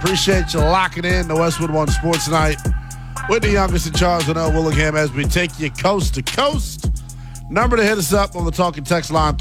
Appreciate you locking in the Westwood One Sports Night with the youngest in charge, L. Willingham, as we take you coast to coast. Number to hit us up on the talking text line,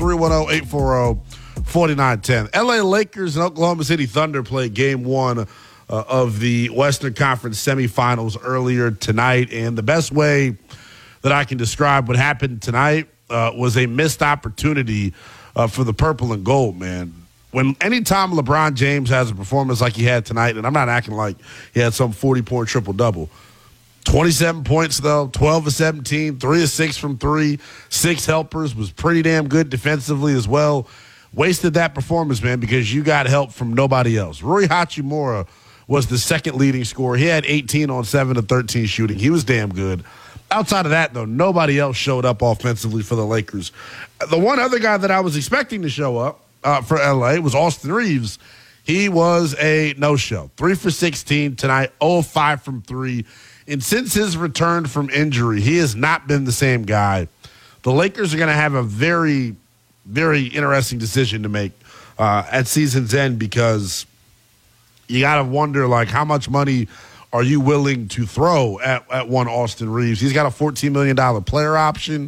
310-840-4910. L.A. Lakers and Oklahoma City Thunder played game one of the Western Conference semifinals earlier tonight, and the best way that I can describe what happened tonight was a missed opportunity for the purple and gold, man. Anytime LeBron James has a performance like he had tonight, and I'm not acting like he had some 40-point triple-double, 27 points, though, 12 of 17, 3 of 6 from 3, 6 helpers, was pretty damn good defensively as well. Wasted that performance, man, because you got help from nobody else. Rui Hachimura was the second leading scorer. He had 18 on 7 of 13 shooting. He was damn good. Outside of that, though, nobody else showed up offensively for the Lakers. The one other guy that I was expecting to show up for L.A. was Austin Reeves. He was a no-show. 3 for 16 tonight, 0 of 5 from 3. And since his return from injury, he has not been the same guy. The Lakers are going to have a very, very interesting decision to make at season's end, because you got to wonder, like, how much money are you willing to throw at one Austin Reeves? He's got a $14 million player option.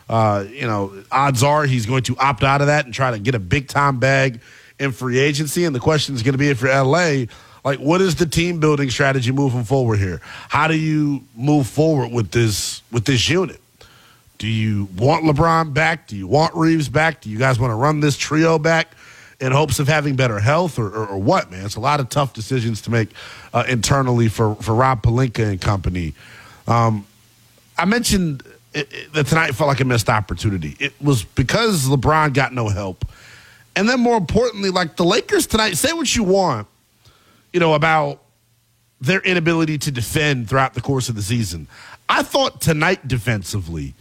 Odds are he's going to opt out of that and try to get a big-time bag in free agency. And the question is going to be, for L.A., like, what is the team-building strategy moving forward here? How do you move forward with this unit? Do you want LeBron back? Do you want Reeves back? Do you guys want to run this trio back in hopes of having better health, or what, man? It's a lot of tough decisions to make internally for Rob Pelinka and company. I mentioned that tonight felt like a missed opportunity. It was because LeBron got no help. And then more importantly, like, the Lakers tonight, say what you want, about their inability to defend throughout the course of the season. I thought tonight defensively,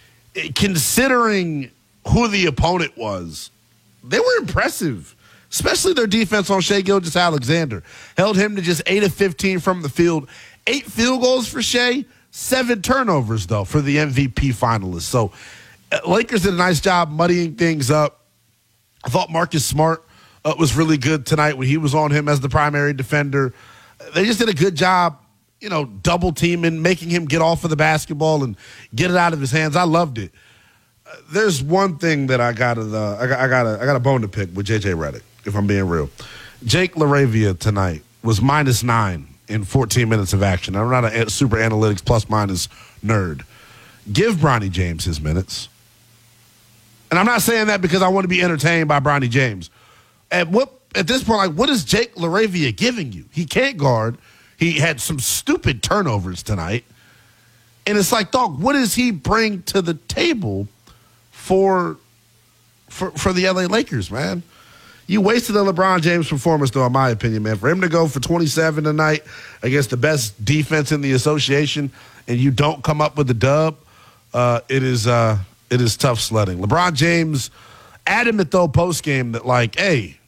considering who the opponent was, they were impressive, especially their defense on Shai Gilgeous-Alexander. Held him to just 8 of 15 from the field. 8 field goals for Shai, 7 turnovers, though, for the MVP finalists. So Lakers did a nice job muddying things up. I thought Marcus Smart was really good tonight when he was on him as the primary defender. They just did a good job, double teaming, making him get off of the basketball and get it out of his hands. I loved it. There's one thing that I got a bone to pick with JJ Redick, if I'm being real. Jake LaRavia tonight was -9 in 14 minutes of action. I'm not a super analytics plus-minus nerd. Give Bronny James his minutes. And I'm not saying that because I want to be entertained by Bronny James. At this point, like, what is Jake LaRavia giving you? He can't guard. He had some stupid turnovers tonight. And it's like, dog, what does he bring to the table for the LA Lakers, man? You wasted a LeBron James performance, though, in my opinion, man. For him to go for 27 tonight against the best defense in the association, and you don't come up with the dub, it is tough sledding. LeBron James adamant, though, post-game that, like, hey,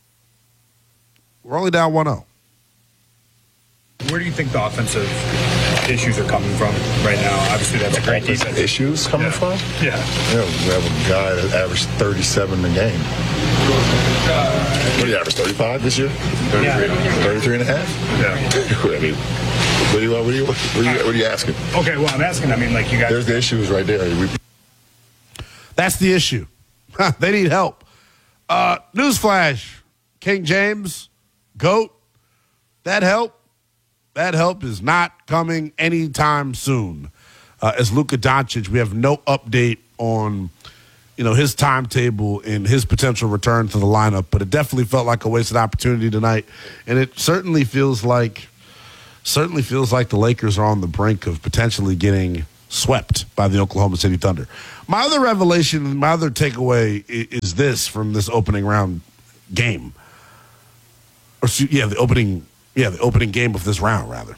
we're only down 1-0. Where do you think the offensive issues are coming from right now? Obviously, that's a great defense. Issues coming from? Yeah. We have a guy that averaged 37 a game. What did he average, 35 this year? 33 and a half? Yeah. I mean, what are you asking? Okay, well, I'm asking, you guys. There's the issues right there. That's the issue. They need help. Newsflash, King James, GOAT, that help is not coming anytime soon. As Luka Doncic, we have no update on, his timetable and his potential return to the lineup, but it definitely felt like a wasted opportunity tonight. And it certainly feels like the Lakers are on the brink of potentially getting swept by the Oklahoma City Thunder. My other revelation, my other takeaway is this from this opening round game. The opening game of this round, rather.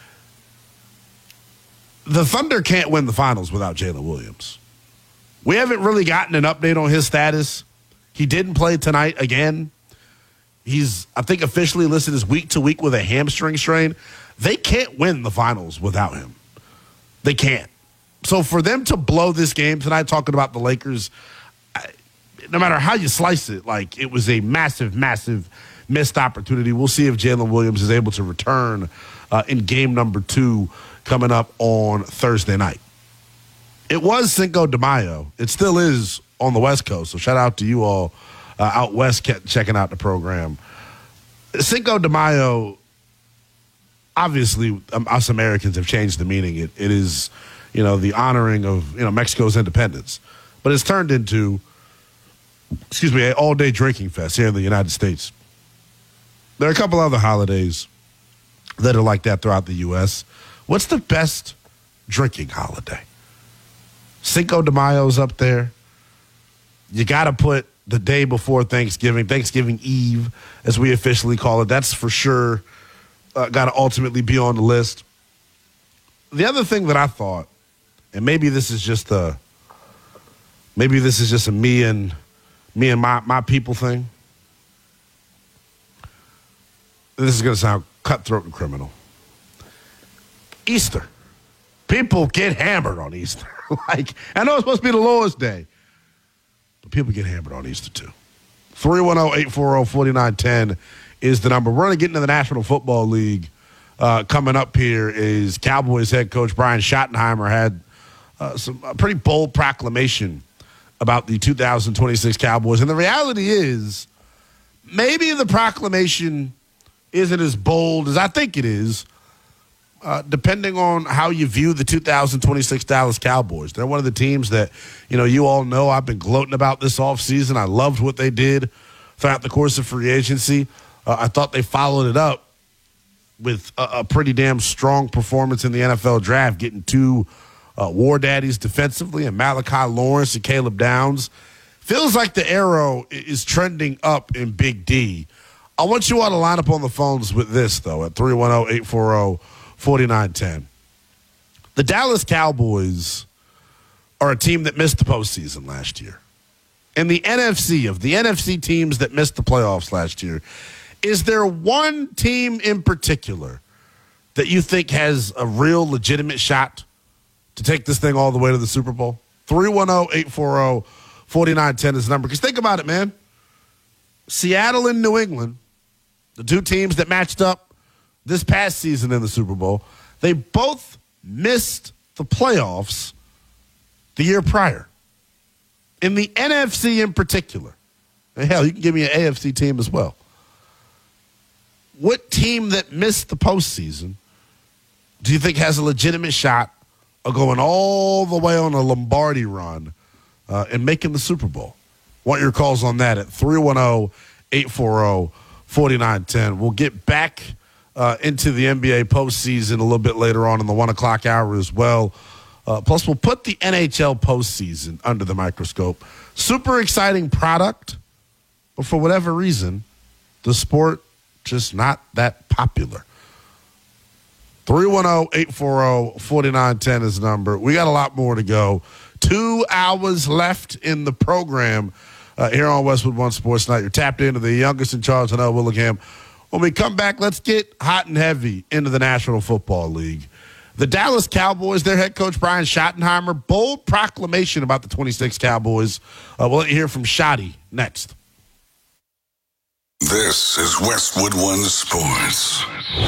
The Thunder can't win the finals without Jalen Williams. We haven't really gotten an update on his status. He didn't play tonight again. He's, I think, officially listed as week to week with a hamstring strain. They can't win the finals without him. They can't. So for them to blow this game tonight, talking about the Lakers, no matter how you slice it, like, it was a massive, massive missed opportunity. We'll see if Jalen Williams is able to return in game number 2 coming up on Thursday night. It was Cinco de Mayo. It still is on the West Coast, so shout out to you all out west checking out the program. Cinco de Mayo, obviously, us Americans have changed the meaning. It is, the honoring of, Mexico's independence. But it's turned into, an all-day drinking fest here in the United States. There are a couple other holidays that are like that throughout the U.S. What's the best drinking holiday? Cinco de Mayo's up there. You got to put the day before Thanksgiving Eve, as we officially call it. That's for sure got to ultimately be on the list. The other thing that I thought, and maybe this is just a me and my people thing. This is going to sound cutthroat and criminal. Easter. People get hammered on Easter. I know it's supposed to be the Lord's Day, but people get hammered on Easter too. 310-840-4910 is the number. We're going to get into the National Football League. Coming up here is Cowboys head coach Brian Schottenheimer had a pretty bold proclamation about the 2026 Cowboys. And the reality is, maybe the proclamation isn't as bold as I think it is, depending on how you view the 2026 Dallas Cowboys. They're one of the teams that, you all know I've been gloating about this offseason. I loved what they did throughout the course of free agency. I thought they followed it up with a pretty damn strong performance in the NFL draft, getting 2 war daddies defensively, and Malachi Lawrence and Caleb Downs. Feels like the arrow is trending up in Big D. I want you all to line up on the phones with this, though, at 310-840-4910. The Dallas Cowboys are a team that missed the postseason last year. In the NFC, of the NFC teams that missed the playoffs last year, is there one team in particular that you think has a real legitimate shot to take this thing all the way to the Super Bowl? 310-840-4910 is the number. Because think about it, man. Seattle and New England, the 2 teams that matched up this past season in the Super Bowl, they both missed the playoffs the year prior. In the NFC in particular, and hell, you can give me an AFC team as well. What team that missed the postseason do you think has a legitimate shot of going all the way on a Lombardi run and making the Super Bowl? Want your calls on that at 310-840-4910. We'll get back into the NBA postseason a little bit later on in the 1 o'clock hour as well. Plus, we'll put the NHL postseason under the microscope. Super exciting product, but for whatever reason, the sport just not that popular. 310-840-4910 is the number. We got a lot more to go. 2 hours left in the program here on Westwood One Sports Night. You're tapped into the youngest in charge, Hanel Willingham. When we come back, let's get hot and heavy into the National Football League. The Dallas Cowboys, their head coach Brian Schottenheimer, bold proclamation about the 26 Cowboys. We'll let you hear from Schotty next. This is Westwood One Sports.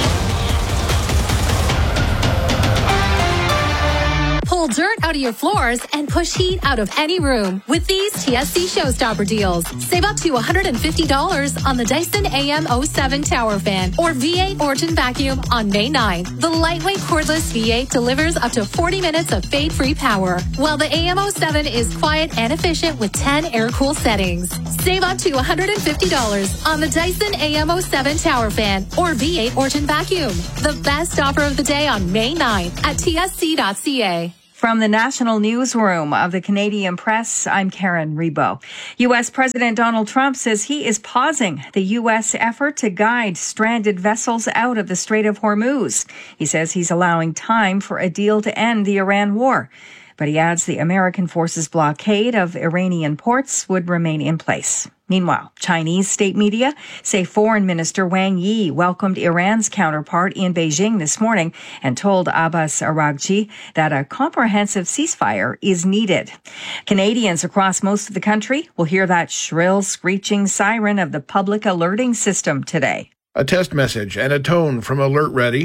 Pull dirt out of your floors and push heat out of any room with these TSC Showstopper deals. Save up to $150 on the Dyson AM07 Tower Fan or V8 Origin Vacuum on May 9th. The lightweight cordless V8 delivers up to 40 minutes of fade-free power, while the AM07 is quiet and efficient with 10 air-cooled settings. Save up to $150 on the Dyson AM07 Tower Fan or V8 Origin Vacuum. The best offer of the day on May 9th at tsc.ca. From the National Newsroom of the Canadian Press, I'm Karen Rebo. U.S. President Donald Trump says he is pausing the U.S. effort to guide stranded vessels out of the Strait of Hormuz. He says he's allowing time for a deal to end the Iran war. But he adds the American forces' blockade of Iranian ports would remain in place. Meanwhile, Chinese state media say Foreign Minister Wang Yi welcomed Iran's counterpart in Beijing this morning and told Abbas Araghchi that a comprehensive ceasefire is needed. Canadians across most of the country will hear that shrill, screeching siren of the public alerting system today. A test message and a tone from Alert Ready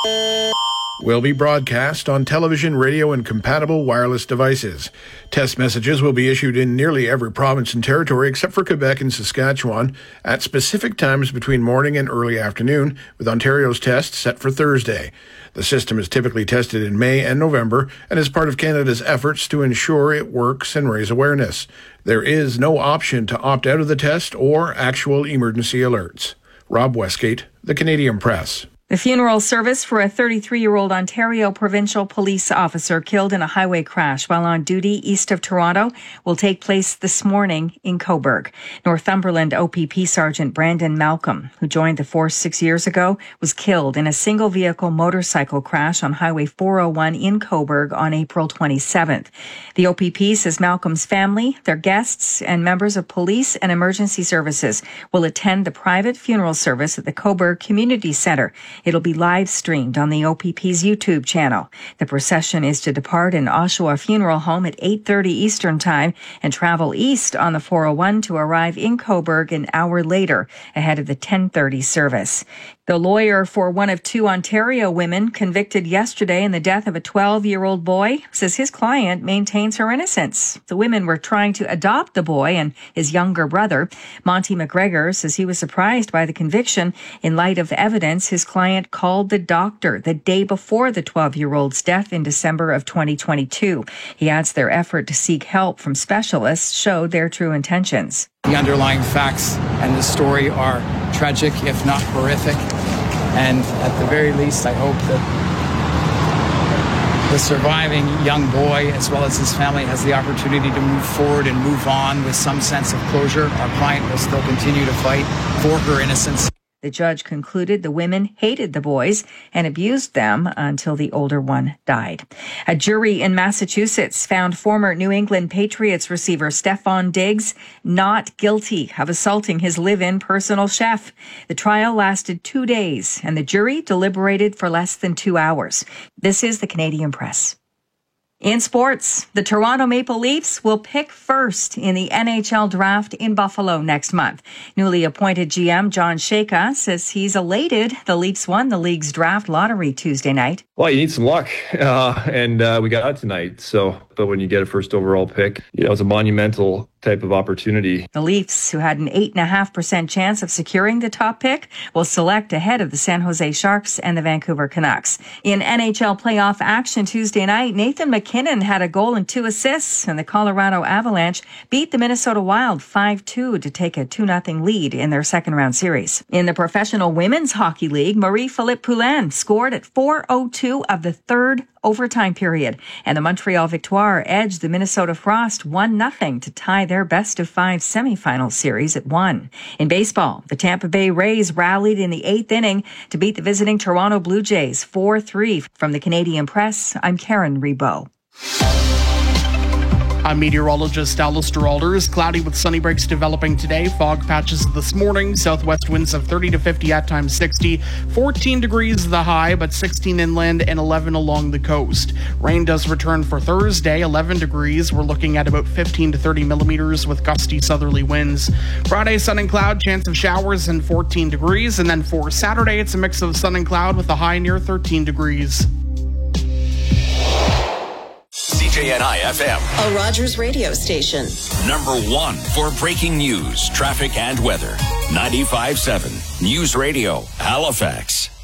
will be broadcast on television, radio, and compatible wireless devices. Test messages will be issued in nearly every province and territory except for Quebec and Saskatchewan at specific times between morning and early afternoon, with Ontario's test set for Thursday. The system is typically tested in May and November and is part of Canada's efforts to ensure it works and raise awareness. There is no option to opt out of the test or actual emergency alerts. Rob Westgate, The Canadian Press. The funeral service for a 33-year-old Ontario provincial police officer killed in a highway crash while on duty east of Toronto will take place this morning in Cobourg. Northumberland OPP Sergeant Brandon Malcolm, who joined the force 6 years ago, was killed in a single-vehicle motorcycle crash on Highway 401 in Cobourg on April 27th. The OPP says Malcolm's family, their guests, and members of police and emergency services will attend the private funeral service at the Cobourg Community Centre. It'll be live streamed on the OPP's YouTube channel. The procession is to depart in Oshawa Funeral Home at 8:30 Eastern Time and travel east on the 401 to arrive in Cobourg an hour later ahead of the 10:30 service. The lawyer for one of two Ontario women convicted yesterday in the death of a 12-year-old boy says his client maintains her innocence. The women were trying to adopt the boy and his younger brother. Monty McGregor says he was surprised by the conviction in light of evidence his client called the doctor the day before the 12-year-old's death in December of 2022. He adds their effort to seek help from specialists showed their true intentions. The underlying facts and the story are tragic, if not horrific. And at the very least, I hope that the surviving young boy, as well as his family, has the opportunity to move forward and move on with some sense of closure. Our client will still continue to fight for her innocence. The judge concluded the women hated the boys and abused them until the older one died. A jury in Massachusetts found former New England Patriots receiver Stefon Diggs not guilty of assaulting his live-in personal chef. The trial lasted 2 days, and the jury deliberated for less than 2 hours. This is the Canadian Press. In sports, the Toronto Maple Leafs will pick first in the NHL draft in Buffalo next month. Newly appointed GM John Shaka says he's elated the Leafs won the league's draft lottery Tuesday night. Well, you need some luck, and we got it tonight. But when you get a first overall pick, it's a monumental type of opportunity. The Leafs, who had an 8.5% chance of securing the top pick, will select ahead of the San Jose Sharks and the Vancouver Canucks. In NHL playoff action Tuesday night, Nathan McKinnon had a goal and 2 assists, and the Colorado Avalanche beat the Minnesota Wild 5-2 to take a 2-0 lead in their second-round series. In the Professional Women's Hockey League, Marie-Philippe Poulin scored at 4:02 of the third overtime period, and the Montreal Victoire edged the Minnesota Frost 1-0 to tie their best-of-5 semifinal series at 1. In baseball, the Tampa Bay Rays rallied in the 8th inning to beat the visiting Toronto Blue Jays 4-3. From the Canadian Press, I'm Karen Rebo. I'm meteorologist Alistair Alders. Cloudy with sunny breaks developing today. Fog patches this morning. Southwest winds of 30 to 50, at times 60. 14 degrees the high, but 16 inland and 11 along the coast. Rain does return for Thursday, 11 degrees. We're looking at about 15 to 30 millimeters with gusty southerly winds. Friday, sun and cloud, chance of showers and 14 degrees. And then for Saturday, it's a mix of sun and cloud with a high near 13 degrees. CJNI FM, a Rogers radio station. #1 for breaking news, traffic, and weather. 95.7 News Radio, Halifax.